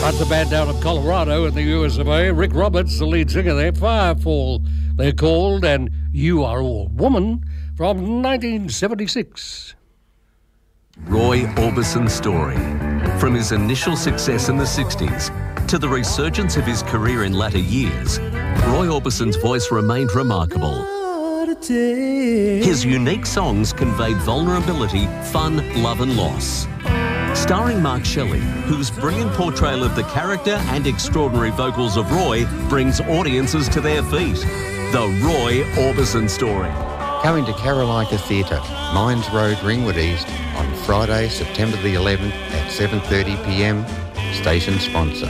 That's the band down in Colorado in the US of A. Rick Roberts, the lead singer there. Firefall, they're called, and You Are All Woman from 1976. Roy Orbison's story. From his initial success in the 60s to the resurgence of his career in latter years, Roy Orbison's voice remained remarkable. His unique songs conveyed vulnerability, fun, love and loss. Starring Mark Shelley, whose brilliant portrayal of the character and extraordinary vocals of Roy brings audiences to their feet. The Roy Orbison Story. Coming to Carolina Theatre, Mines Road, Ringwood East, on Friday, September the 11th at 7:30pm. Station sponsor.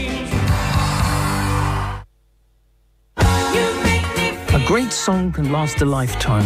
A great song can last a lifetime.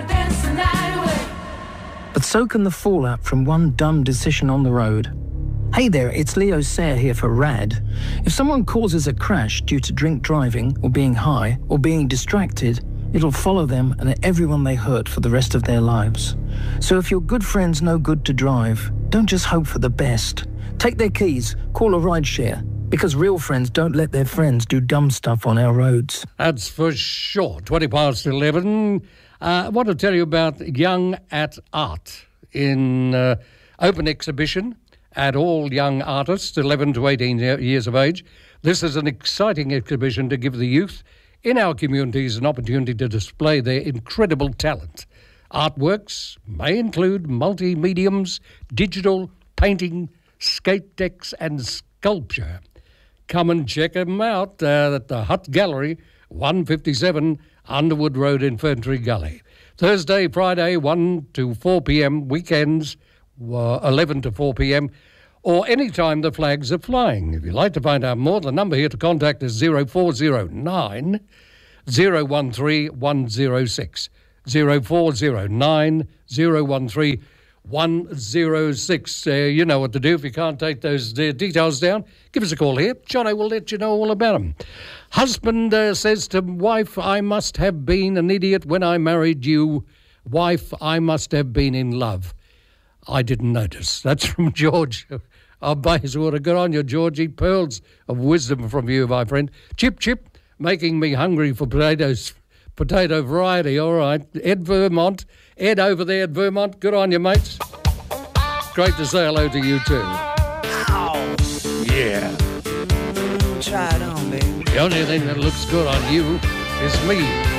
But so can the fallout from one dumb decision on the road. Hey there, it's Leo Sayer here for RAD. If someone causes a crash due to drink driving, or being high, or being distracted, it'll follow them and everyone they hurt for the rest of their lives. So if your good friend's no good to drive, don't just hope for the best. Take their keys, call a rideshare, because real friends don't let their friends do dumb stuff on our roads. That's for sure. 11:20. I want to tell you about Young at Art in open exhibition at all young artists, 11 to 18 years of age. This is an exciting exhibition to give the youth in our communities an opportunity to display their incredible talent. Artworks may include multi-mediums, digital, painting, skate decks and sculpture. Come and check them out at the Hut Gallery, 157 Underwood Road, Infantry Gully. Thursday, Friday, 1 to 4 p.m, weekends, 11 to 4 p.m, or any time the flags are flying. If you'd like to find out more, the number here to contact is 0409 013 106. 0409 013 106. You know what to do. If you can't take those details down, give us a call here. Johnny will let you know all about them. Husband says to wife, I must have been an idiot when I married you. Wife, I must have been in love. I didn't notice. That's from George. Oh, Bayswater. Good on you, Georgie. Pearls of wisdom from you, my friend. Chip, chip, making me hungry for potatoes. Potato variety, all right. Ed Vermont. Ed over there at Vermont. Good on you, mates. Great to say hello to you too. Ow. Yeah. Try it on, baby. The only thing that looks good on you is me.